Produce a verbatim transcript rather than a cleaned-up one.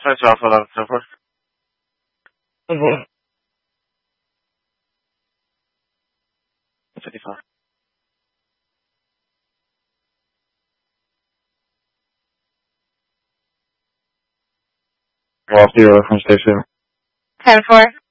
That's off eleven so far. Mm-hmm. fifty-five. Off the from station. ten four.